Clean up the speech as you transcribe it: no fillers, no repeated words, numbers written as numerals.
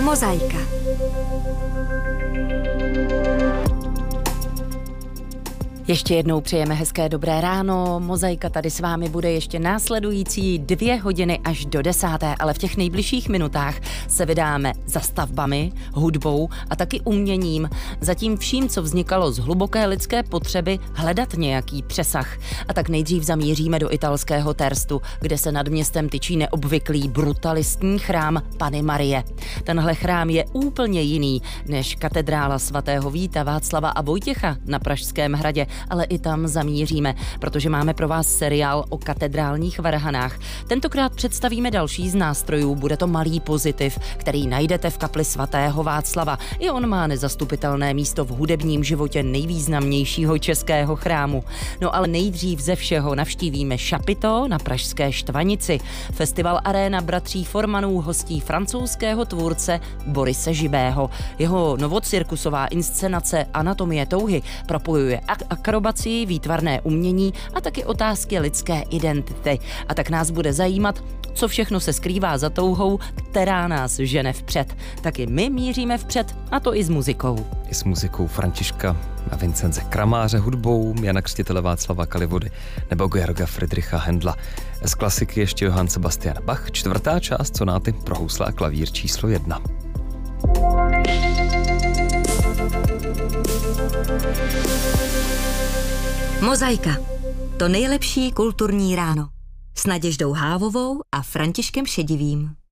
Mozaika. Ještě jednou přejeme hezké dobré ráno. Mozaika tady s vámi bude ještě následující 2 hodiny až do 10. Ale v těch nejbližších minutách se vydáme za stavbami, hudbou a taky uměním. Zatím vším, co vznikalo z hluboké lidské potřeby hledat nějaký přesah. A tak nejdřív zamíříme do italského Terstu, kde se nad městem tyčí neobvyklý brutalistní chrám Panny Marie. Tenhle chrám je úplně jiný než katedrála svatého Víta, Václava a Vojtěcha na Pražském hradě, ale i tam zamíříme, protože máme pro vás seriál o katedrálních varhanách. Tentokrát představíme další z nástrojů, bude to malý pozitiv, který najdete v kapli svatého Václava. I on má nezastupitelné místo v hudebním životě nejvýznamnějšího českého chrámu. No ale nejdřív ze všeho navštívíme Šapito na pražské Štvanici. Festival Aréna bratří Formanů hostí francouzského tvůrce Borise Žibého. Jeho novocirkusová inscenace Anatomie touhy propojuje akrobacii, výtvarné umění a taky otázky lidské identity. A tak nás bude zajímat, co všechno se skrývá za touhou, která nás žene vpřed. Taky my míříme vpřed, a to i s muzikou. I s muzikou Františka a Vincence Kramáře, hudbou Jana Křtitele Václava Kalivody nebo Georga Friedricha Händla. Z klasiky ještě Johann Sebastian Bach, 4. část sonáty pro housle a klavír číslo 1. Mozaika. To nejlepší kulturní ráno. S Naděždou Hávovou a Františkem Šedivým.